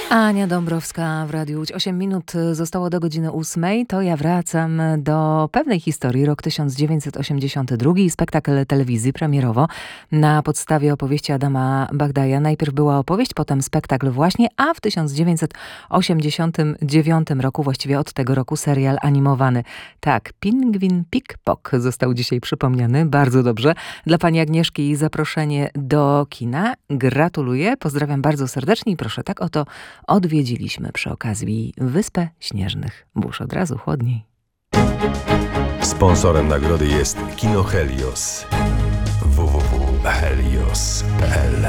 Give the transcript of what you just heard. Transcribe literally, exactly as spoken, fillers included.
Ania Dąbrowska w Radiu Łódź. osiem minut zostało do godziny ósmej. To ja wracam do pewnej historii. Rok tysiąc dziewięćset osiemdziesiąty drugi. Spektakl telewizji premierowo na podstawie opowieści Adama Bagdaja. Najpierw była opowieść, potem spektakl właśnie, a w tysiąc dziewięćset osiemdziesiątym dziewiątym roku, właściwie od tego roku, serial animowany. Tak, Pingwin Pik-Pok został dzisiaj przypomniany. Bardzo dobrze. Dla pani Agnieszki zaproszenie do kina. Gratuluję. Pozdrawiam bardzo serdecznie i proszę, tak oto odwiedziliśmy przy okazji Wyspę Śnieżnych Burz. Od razu chłodniej. Sponsorem nagrody jest Kino Helios. w w w kropka helios kropka p l